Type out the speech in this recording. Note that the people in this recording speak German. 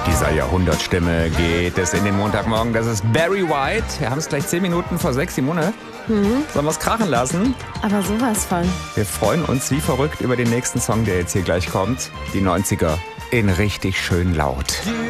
dieser Jahrhundertstimme geht es in den Montagmorgen. Das ist Barry White. Wir haben es gleich 10 Minuten vor 6, Simone. Sollen wir es krachen lassen? Aber sowas von. Wir freuen uns wie verrückt über den nächsten Song, der jetzt hier gleich kommt. Die 90er in richtig schön laut.